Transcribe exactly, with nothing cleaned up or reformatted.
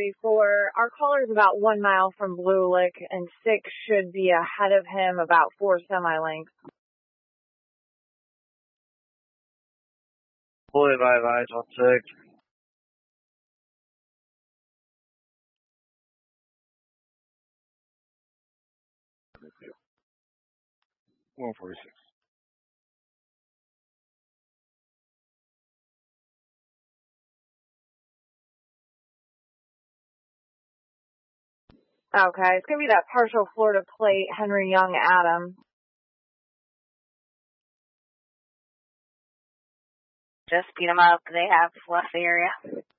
forty-four. Our caller's about one mile from Blue Lick, and six should be ahead of him about four semi-lengths. Fully advised on six. one forty-six. Okay, it's going to be that partial Florida plate, Henry Young Adam. Just beat them up. They have left the area.